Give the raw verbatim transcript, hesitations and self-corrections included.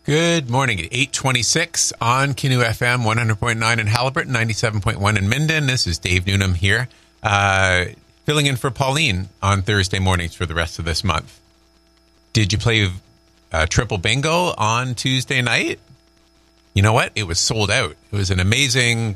Good morning at eight twenty-six on Canoe F M, one hundred point nine in Haliburton, ninety-seven point one in Minden. This is Dave Newnham here, uh, filling in for Pauline on Thursday mornings for the rest of this month. Did you play uh, Triple Bingo on Tuesday night? You know what? It was sold out. It was an amazing